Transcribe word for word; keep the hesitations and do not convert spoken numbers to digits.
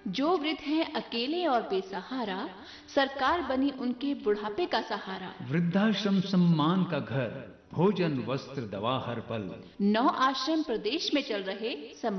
जो वृद्ध हैं अकेले और बेसहारा, सरकार बनी उनके बुढ़ापे का सहारा। वृद्धाश्रम सम्मान का घर, भोजन वस्त्र दवा हर पल। नौ आश्रम प्रदेश में चल रहे